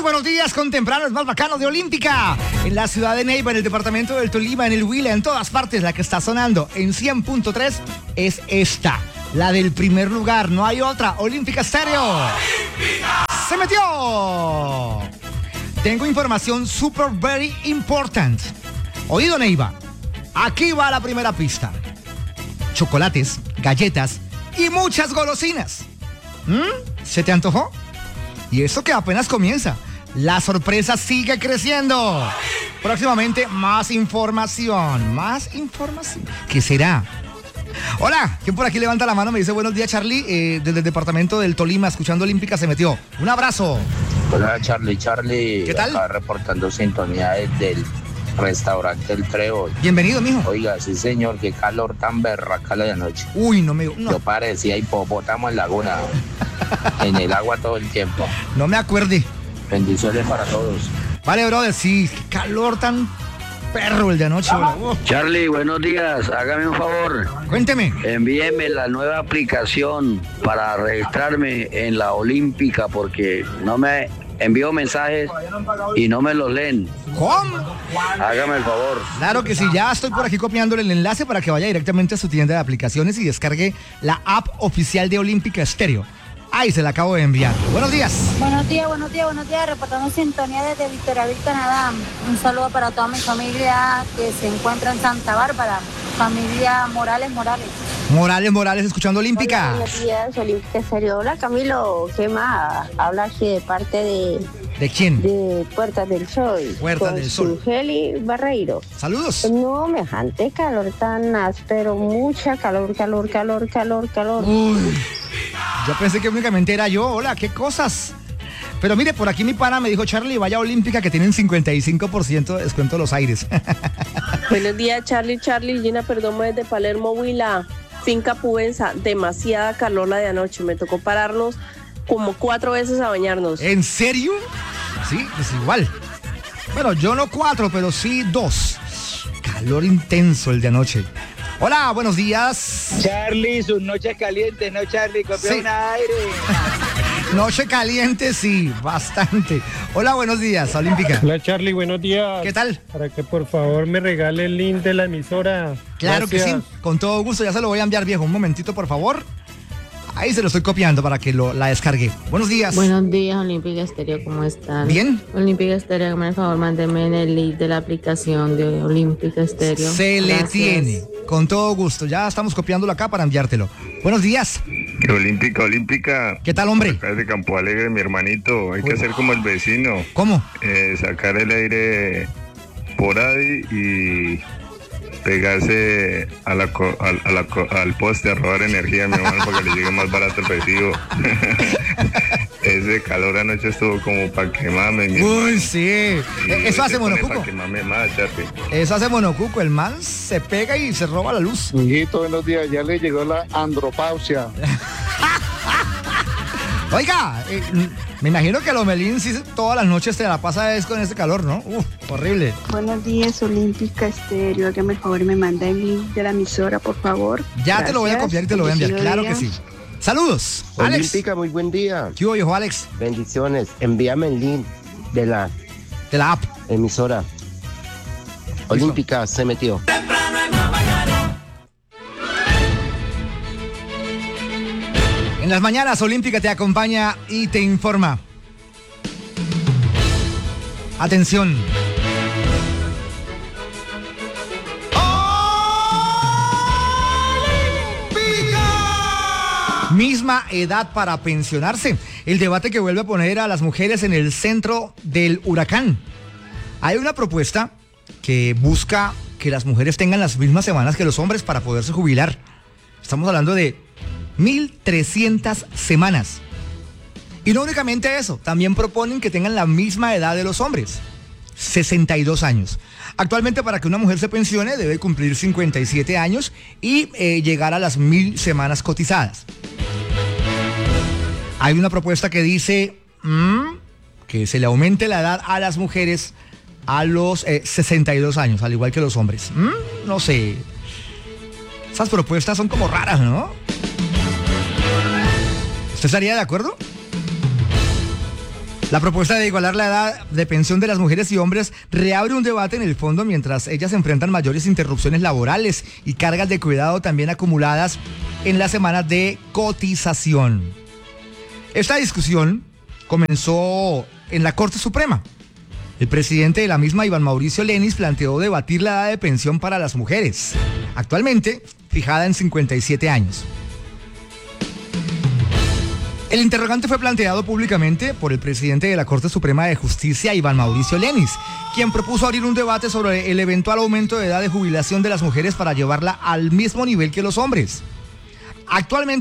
buenos días con tempranos más bacanos de Olímpica. En la ciudad de Neiva, en el departamento del Tolima, en el Huila, en todas partes, la que está sonando en 100.3 es esta, la del primer lugar. No hay otra. Olímpica Estéreo. ¡Olímpica! ¡Se metió! Tengo información super very important. Oído, Neiva. Aquí va la primera pista. Chocolates, galletas y muchas golosinas. ¿Se te antojó? Y esto que apenas comienza. La sorpresa sigue creciendo. Próximamente más información. Más información. ¿Qué será? Hola, ¿quién por aquí levanta la mano? Me dice buenos días, Charlie. Desde el departamento del Tolima, escuchando Olímpica, se metió. Un abrazo. Hola, Charlie. ¿Qué tal? Acá reportando sintonía desde el restaurante El Trébol. Bienvenido, mijo. Oiga, sí, señor, qué calor tan berraca la de anoche. Uy, no. Yo parecía hipopótamo en Laguna. En el agua todo el tiempo. No me acuerde. Bendiciones para todos. Vale, brother, sí, qué calor tan perro el de anoche. Charlie, buenos días. Hágame un favor. Cuénteme. Envíeme la nueva aplicación para registrarme en la Olímpica porque no me envío mensajes y no me los leen. ¿Cómo? Hágame el favor. Claro que sí, ya estoy por aquí copiándole el enlace para que vaya directamente a su tienda de aplicaciones y descargue la app oficial de Olímpica Estéreo. Ahí se la acabo de enviar. Buenos días. Buenos días. Reportando sintonía desde Victoriaville, Canadá. Un saludo para toda mi familia que se encuentra en Santa Bárbara. Familia Morales. Morales, escuchando Olímpica. Hola, buenos días, Olímpica Estéreo. Hola, Camilo. ¿Qué más? Habla aquí de parte de... ¿De quién? De Puertas del Sol. Puertas del Sol. Sugeli Barreiro. Saludos. No, semejante calor tan áspero. Mucha calor. Uy, yo pensé que únicamente era yo. Hola, qué cosas. Pero mire, por aquí mi pana me dijo, Charlie, vaya a Olímpica que tienen 55% de descuento los aires. Buenos días, Charlie, Gina Perdomo desde Palermo, Huila, finca Pubenza. Demasiada calor la de anoche, me tocó pararnos como 4 veces a bañarnos. ¿En serio? Sí, pues igual. Bueno, yo no 4, pero sí 2. Calor intenso el de anoche. Hola, buenos días. Charlie, sus noches calientes, ¿no, Charlie? Copió un aire. Noche caliente, sí, bastante. Hola, buenos días, Olímpica. Hola, Charlie, buenos días. ¿Qué tal? Para que por favor me regale el link de la emisora. Claro Gracias. que sí, con todo gusto, ya se lo voy a enviar, viejo. Un momentito, por favor. Ahí se lo estoy copiando para que la descargue. Buenos días. Buenos días, Olímpica Estéreo, ¿cómo están? Bien. Olímpica Estéreo, hágame el favor, mándeme en el link de la aplicación de Olímpica Estéreo. Se le tiene, con todo gusto. Ya estamos copiándolo acá para enviártelo. Buenos días. Olímpica. ¿Qué tal, hombre? Acá de Campo Alegre, mi hermanito. Hay que hacer como el vecino. ¿Cómo? Sacar el aire por ahí y pegarse al poste a robar energía, mi hermano, para que le llegue más barato el recibo. Ese calor anoche estuvo como para quemarme, mi hermano. Uy, sí. Eso hace Monocuco. Para quemarme más, Charlie. Eso hace Monocuco. El man se pega y se roba la luz. Hijito, buenos días. Ya le llegó la andropausia. Oiga, me imagino que Lomelín sí todas las noches te la pasa con este calor, ¿no? Horrible. Buenos días, Olímpica Estéreo. Hágame el favor, me manda el link de la emisora, por favor. Ya Gracias. Te lo voy a copiar y te lo voy a enviar, claro que sí. Saludos, Alex. Olímpica, muy buen día. ¿Qué hubo, hijo Alex? Bendiciones. Envíame el link de la app. Emisora. Olímpica se metió. En las mañanas, Olímpica te acompaña y te informa. Atención. Misma edad para pensionarse. El debate que vuelve a poner a las mujeres en el centro del huracán. Hay una propuesta que busca que las mujeres tengan las mismas semanas que los hombres para poderse jubilar. Estamos hablando de 1.300 semanas. Y no únicamente eso, también proponen que tengan la misma edad de los hombres, 62 años. Actualmente, para que una mujer se pensione debe cumplir 57 años y llegar a las 1.000 semanas cotizadas. Hay una propuesta que dice que se le aumente la edad a las mujeres a los 62 años, al igual que los hombres. No sé. Esas propuestas son como raras, ¿no? ¿Usted estaría de acuerdo? La propuesta de igualar la edad de pensión de las mujeres y hombres reabre un debate en el fondo mientras ellas enfrentan mayores interrupciones laborales y cargas de cuidado también acumuladas en las semanas de cotización. Esta discusión comenzó en la Corte Suprema. El presidente de la misma, Iván Mauricio Lenis, planteó debatir la edad de pensión para las mujeres, actualmente fijada en 57 años. El interrogante fue planteado públicamente por el presidente de la Corte Suprema de Justicia, Iván Mauricio Lenis, quien propuso abrir un debate sobre el eventual aumento de edad de jubilación de las mujeres para llevarla al mismo nivel que los hombres. Actualmente